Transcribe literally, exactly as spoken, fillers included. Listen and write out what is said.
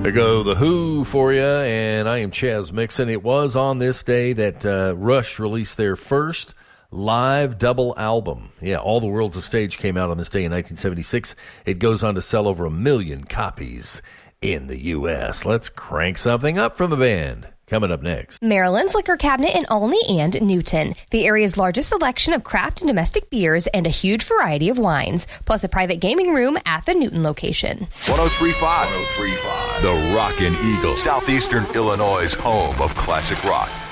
There go The Who for you, and I am Chaz Mixon. It was on this day that uh, Rush released their first live double album. Yeah, All the World's a Stage came out on this day in nineteen seventy-six. It goes on to sell over a million copies in the U S. Let's crank something up from the band. Coming up next. Maryland's Liquor Cabinet in Olney and Newton. The area's largest selection of craft and domestic beers and a huge variety of wines, plus a private gaming room at the Newton location. one oh three point five. one oh three point five. The Rockin' Eagle, Southeastern Illinois' home of classic rock.